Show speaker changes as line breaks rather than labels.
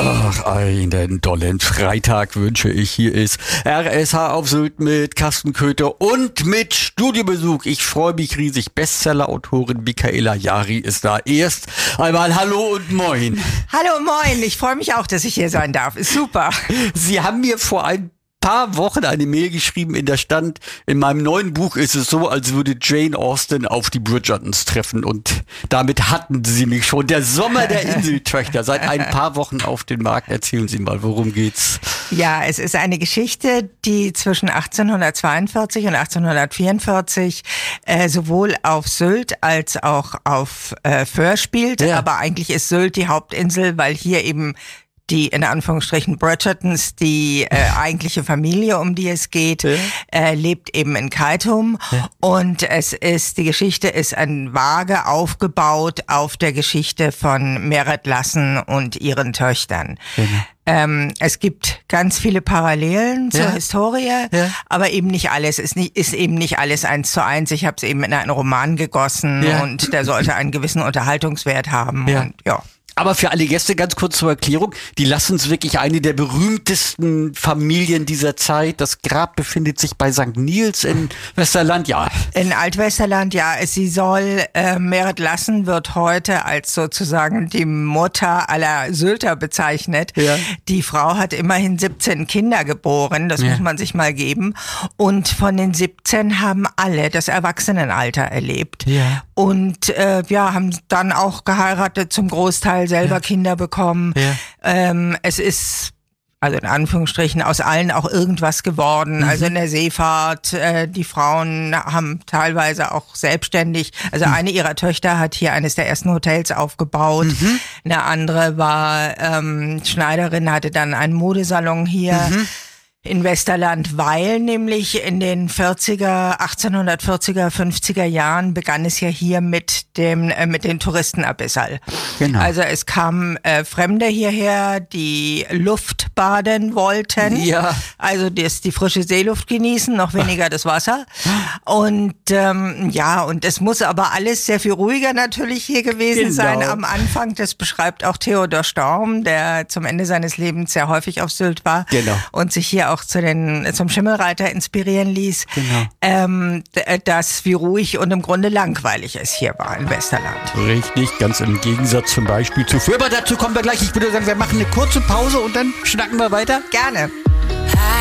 Ach, einen tollen Freitag wünsche ich. Hier ist RSH auf Sylt mit Carsten Köther und mit Studiobesuch. Ich freue mich riesig. Bestseller-Autorin Michaela Jari ist da. Erst einmal Hallo und Moin.
Hallo, moin. Ich freue mich auch, dass ich hier sein darf. Ist super.
Sie haben mir vor ein paar Wochen eine Mail geschrieben, in der stand, in meinem neuen Buch ist es so, als würde Jane Austen auf die Bridgertons treffen, und damit hatten Sie mich schon. Der Sommer der Inseltöchter, seit ein paar Wochen auf den Markt. Erzählen Sie mal, worum geht's?
Ja, es ist eine Geschichte, die zwischen 1842 und 1844 sowohl auf Sylt als auch auf Föhr spielt. Ja. Aber eigentlich ist Sylt die Hauptinsel, weil hier eben die, in Anführungsstrichen, Bridgertons, die eigentliche Familie, um die es geht, lebt eben in Keitum. Ja. Und die Geschichte ist vage aufgebaut auf der Geschichte von Meret Lassen und ihren Töchtern. Genau. Es gibt ganz viele Parallelen zur Historie, aber eben nicht alles. Ist eben nicht alles 1:1. Ich habe es eben in einen Roman gegossen und der sollte einen gewissen Unterhaltungswert haben. Ja. Und ja.
Aber für alle Gäste ganz kurz zur Erklärung, die Lassens wirklich eine der berühmtesten Familien dieser Zeit. Das Grab befindet sich bei St. Niels in Westerland, ja.
In Altwesterland, ja. Meret Lassen wird heute als sozusagen die Mutter aller Sylter bezeichnet. Ja. Die Frau hat immerhin 17 Kinder geboren, das muss man sich mal geben. Und von den 17 haben alle das Erwachsenenalter erlebt. Ja. Und haben dann auch geheiratet, zum Großteil selber Kinder bekommen. Ja. Es ist, also in Anführungsstrichen, aus allen auch irgendwas geworden. Also in der Seefahrt, die Frauen haben teilweise auch selbstständig, also eine ihrer Töchter hat hier eines der ersten Hotels aufgebaut. Eine andere war Schneiderin, hatte dann einen Modesalon hier. In Westerland, weil nämlich in den 1840er, 50er Jahren begann es ja hier mit den Touristen Abyssal. Genau. Also es kamen Fremde hierher, die Luft baden wollten. Ja. Also die frische Seeluft genießen, noch weniger das Wasser. Und und es muss aber alles sehr viel ruhiger natürlich hier gewesen sein am Anfang. Das beschreibt auch Theodor Storm, der zum Ende seines Lebens sehr häufig auf Sylt war und sich hier auch zum Schimmelreiter inspirieren ließ, wie ruhig und im Grunde langweilig es hier war in Westerland.
Richtig, ganz im Gegensatz zum Beispiel zu Föhr. Aber dazu kommen wir gleich. Ich würde sagen, wir machen eine kurze Pause und dann schnacken wir weiter.
Gerne.